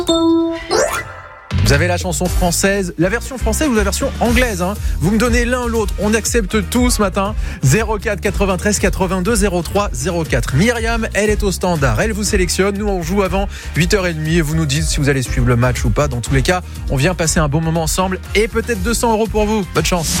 Vous avez la chanson française, la version française ou la version anglaise, hein. Vous me donnez l'un ou l'autre, on accepte tout ce matin. 04 93 82 03 04. Myriam, elle est au standard, elle vous sélectionne. Nous on joue avant 8h30 et vous nous dites si vous allez suivre le match ou pas. Dans tous les cas, on vient passer un bon moment ensemble et peut-être 200 € pour vous. Bonne chance.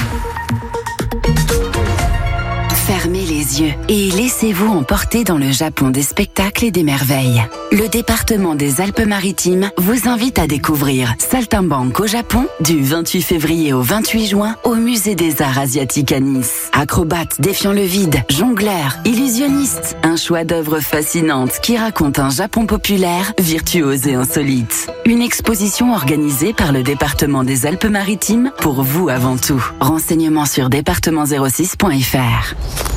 Fermez les yeux et laissez-vous emporter dans le Japon des spectacles et des merveilles. Le département des Alpes-Maritimes vous invite à découvrir Saltimbanque au Japon du 28 février au 28 juin au Musée des Arts Asiatiques à Nice. Acrobates défiant le vide, jongleurs, illusionnistes, un choix d'œuvres fascinantes qui racontent un Japon populaire, virtuose et insolite. Une exposition organisée par le département des Alpes-Maritimes pour vous avant tout. Renseignements sur département06.fr.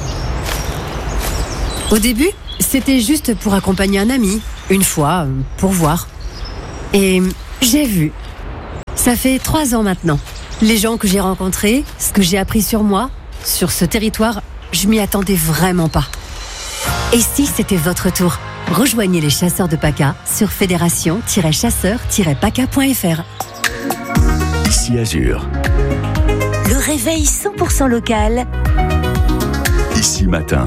Au début, c'était juste pour accompagner un ami, une fois, pour voir. Et j'ai vu. Ça fait 3 ans maintenant. Les gens que j'ai rencontrés, ce que j'ai appris sur moi, sur ce territoire, je m'y attendais vraiment pas. Et si c'était votre tour ? Rejoignez les chasseurs de PACA sur fédération-chasseurs-paca.fr. Ici Azur. Le réveil 100% local. Ici Matin.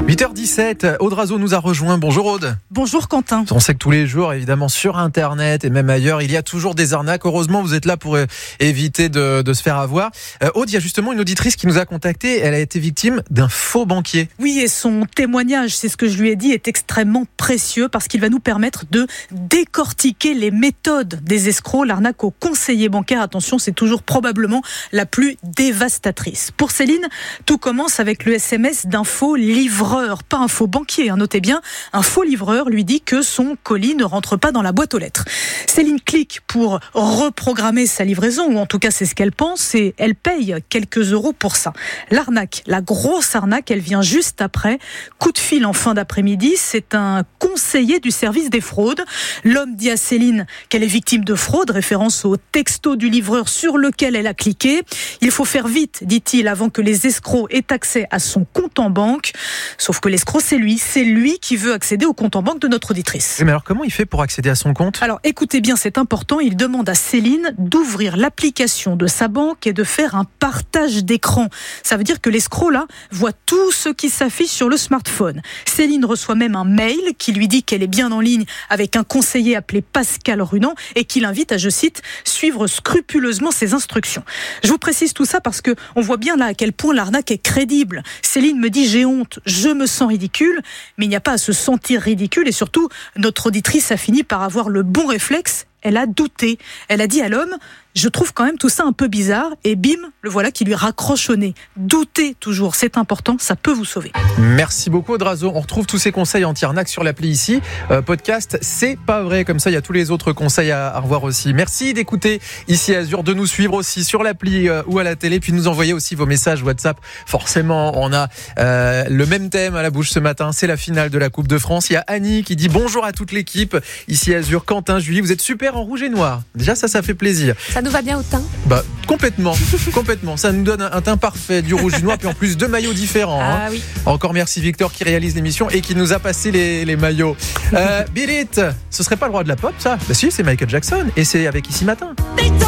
8h17, Aude Razo nous a rejoint. Bonjour Aude. Bonjour Quentin. On sait que tous les jours, évidemment, sur Internet et même ailleurs, il y a toujours des arnaques. Heureusement, vous êtes là pour éviter de se faire avoir. Aude, il y a justement une auditrice qui nous a contacté. Elle a été victime d'un faux banquier. Oui, et son témoignage, c'est ce que je lui ai dit, est extrêmement précieux parce qu'il va nous permettre de décortiquer les méthodes des escrocs. L'arnaque aux conseillers bancaires, attention, c'est toujours probablement la plus dévastatrice. Pour Céline, tout commence avec le SMS d'un faux livreur. Pas un faux banquier, notez bien, un faux livreur lui dit que son colis ne rentre pas dans la boîte aux lettres. Céline clique pour reprogrammer sa livraison, ou en tout cas c'est ce qu'elle pense, et elle paye quelques euros pour ça. L'arnaque, la grosse arnaque, elle vient juste après. Coup de fil en fin d'après-midi, c'est un conseiller du service des fraudes. L'homme dit à Céline qu'elle est victime de fraude, référence au texto du livreur sur lequel elle a cliqué. Il faut faire vite, dit-il, avant que les escrocs aient accès à son compte en banque. Sauf que l'escroc, c'est lui qui veut accéder au compte en banque de notre auditrice. Mais alors comment il fait pour accéder à son compte ? Alors écoutez bien, c'est important, il demande à Céline d'ouvrir l'application de sa banque et de faire un partage d'écran. Ça veut dire que l'escroc là voit tout ce qui s'affiche sur le smartphone. Céline reçoit même un mail qui lui dit qu'elle est bien en ligne avec un conseiller appelé Pascal Runand et qui l'invite à, je cite, suivre scrupuleusement ses instructions. Je vous précise tout ça parce que on voit bien là à quel point l'arnaque est crédible. Céline me dit j'ai honte, je me sens ridicule, mais il n'y a pas à se sentir ridicule et surtout, notre auditrice a fini par avoir le bon réflexe, elle a douté. Elle a dit à l'homme, je trouve quand même tout ça un peu bizarre et bim, le voilà qui lui raccroche au nez. Doutez toujours, c'est important, ça peut vous sauver. Merci beaucoup Aude Razo. On retrouve tous ces conseils anti-arnaque sur l'appli ici. Podcast, c'est pas vrai. Comme ça, il y a tous les autres conseils à revoir aussi. Merci d'écouter ici Azur, de nous suivre aussi sur l'appli ou à la télé, puis de nous envoyer aussi vos messages WhatsApp. Forcément, on a le même thème à la bouche ce matin. C'est la finale de la Coupe de France. Il y a Annie qui dit bonjour à toute l'équipe. Ici Azur, Quentin, Julie, vous êtes super en rouge et noir. Déjà, ça fait plaisir. Ça nous va bien au teint ? Bah, complètement. Ça nous donne un teint parfait, du rouge et du noir, puis en plus 2 maillots différents. Ah oui. Encore merci Victor qui réalise l'émission et qui nous a passé les maillots. Beat It, ce serait pas le roi de la pop, ça ? Bah si, c'est Michael Jackson et c'est avec Ici Matin.